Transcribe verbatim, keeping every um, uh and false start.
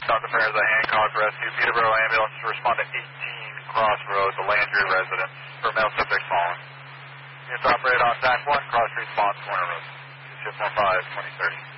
Doctor Ferris, a Hancock Rescue. Peterborough ambulance to respond to eighteen Crossroads, a Landry resident, for male subject fallen. Units operate on T A C one, Cross Street, Bonds Corner Road. two six one five, twenty thirty.